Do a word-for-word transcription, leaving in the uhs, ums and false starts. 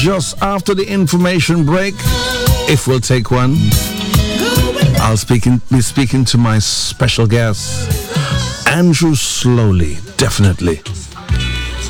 just after the information break, if we'll take one, I'll speak in, be speaking to my special guest, Andrew Slowly, definitely.